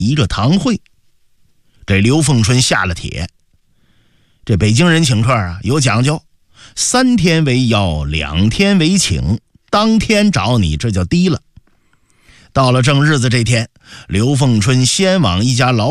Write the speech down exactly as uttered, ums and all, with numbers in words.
一个堂会。这刘凤春下了帖，这北京人请客啊有讲究，三天为邀，两天为请，当天找你这叫低了。到了正日子这天，刘凤春先往一家老